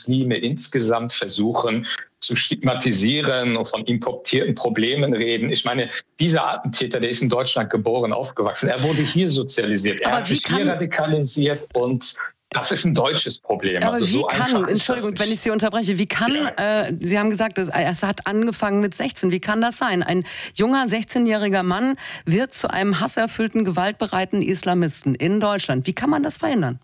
Muslime insgesamt versuchen zu stigmatisieren und von importierten Problemen reden. Ich meine, dieser Attentäter, der ist in Deutschland geboren, aufgewachsen. Er wurde hier sozialisiert. Er hat sich hier radikalisiert und das ist ein deutsches Problem. Aber also wie kann, Entschuldigung, wenn ich Sie unterbreche, wie kann, Sie haben gesagt, es hat angefangen mit 16, wie kann das sein? Ein junger 16-jähriger Mann wird zu einem hasserfüllten, gewaltbereiten Islamisten in Deutschland. Wie kann man das verhindern?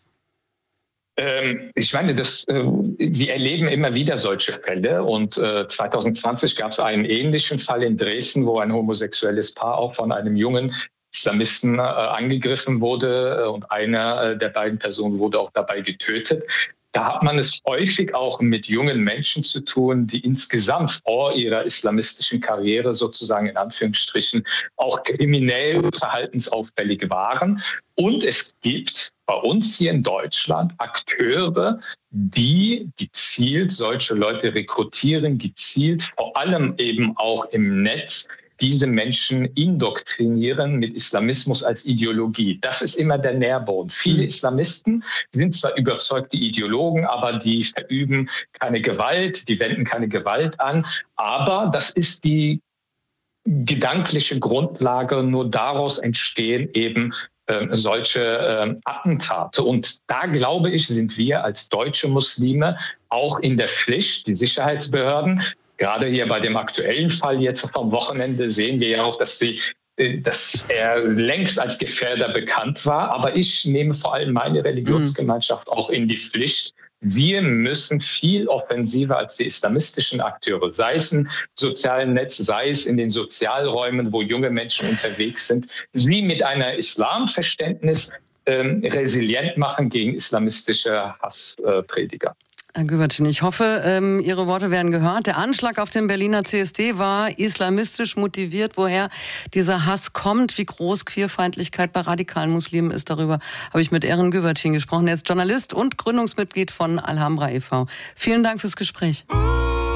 Ich meine, wir erleben immer wieder solche Fälle und 2020 gab es einen ähnlichen Fall in Dresden, wo ein homosexuelles Paar auch von einem jungen Islamisten angegriffen wurde und einer der beiden Personen wurde auch dabei getötet. Da hat man es häufig auch mit jungen Menschen zu tun, die insgesamt vor ihrer islamistischen Karriere sozusagen in Anführungsstrichen auch kriminell verhaltensauffällig waren. Und es gibt bei uns hier in Deutschland Akteure, die gezielt solche Leute rekrutieren, gezielt vor allem eben auch im Netz diese Menschen indoktrinieren mit Islamismus als Ideologie. Das ist immer der Nährboden. Viele Islamisten sind zwar überzeugte Ideologen, aber die verüben keine Gewalt, die wenden keine Gewalt an. Aber das ist die gedankliche Grundlage. Nur daraus entstehen eben solche Attentate. Und da, glaube ich, sind wir als deutsche Muslime auch in der Pflicht, die Sicherheitsbehörden. Gerade hier bei dem aktuellen Fall jetzt vom Wochenende sehen wir ja auch, dass er längst als Gefährder bekannt war. Aber ich nehme vor allem meine Religionsgemeinschaft auch in die Pflicht. Wir müssen viel offensiver als die islamistischen Akteure, sei es im sozialen Netz, sei es in den Sozialräumen, wo junge Menschen unterwegs sind, sie mit einer Islamverständnis resilient machen gegen islamistische Hassprediger. Herr Güvercin, ich hoffe, Ihre Worte werden gehört. Der Anschlag auf den Berliner CSD war islamistisch motiviert. Woher dieser Hass kommt, wie groß Queerfeindlichkeit bei radikalen Muslimen ist, darüber habe ich mit Eren Güvercin gesprochen. Er ist Journalist und Gründungsmitglied von Alhambra e.V. Vielen Dank fürs Gespräch.